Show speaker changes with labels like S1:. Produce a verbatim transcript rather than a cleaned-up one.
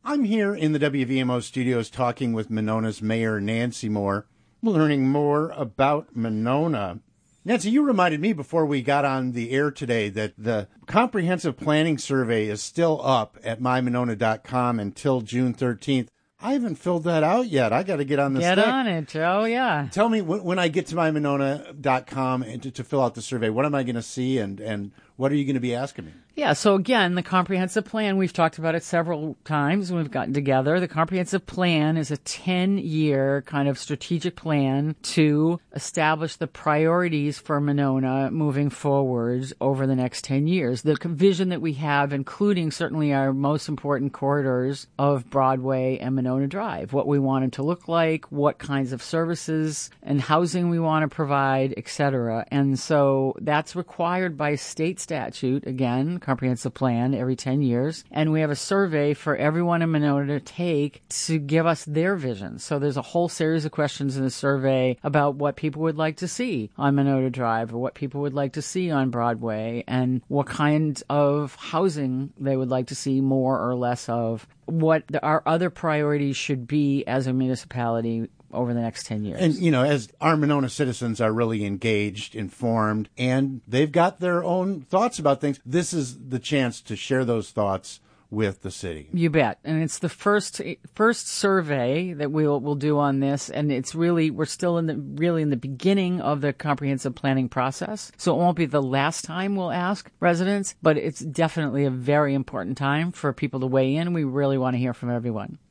S1: I'm here in the W V M O studios talking with Monona's Mayor Nancy Moore, learning more about Monona. Nancy, you reminded me before we got on the air today that the comprehensive planning survey is still up at my monona dot com until June thirteenth. I haven't filled that out yet. I got to get on the
S2: Get
S1: stick.
S2: on it, Joe, yeah.
S1: Tell me, when, when I get to my monona dot com and to, to fill out the survey, what am I going to see and, and what are you going to be asking me?
S2: Yeah, so again, the comprehensive plan, we've talked about it several times when we've gotten together. The comprehensive plan is a ten-year kind of strategic plan to establish the priorities for Monona moving forward over the next ten years. The vision that we have, including certainly our most important corridors of Broadway and Monona Drive, what we want it to look like, what kinds of services and housing we want to provide, et cetera. And so that's required by state statute, again, comprehensive plan every ten years. And we have a survey for everyone in Monona to take to give us their vision. So there's a whole series of questions in the survey about what people would like to see on Monona Drive or what people would like to see on Broadway and what kind of housing they would like to see more or less of, what our other priorities should be as a municipality over the next ten years.
S1: And, you know, as our Monona citizens are really engaged, informed, and they've got their own thoughts about things, this is the chance to share those thoughts with the city.
S2: You bet. And it's the first first survey that we'll we'll do on this, and it's really, we're still in the really in the beginning of the comprehensive planning process. So it won't be the last time we'll ask residents, but it's definitely a very important time for people to weigh in. We really want to hear from everyone.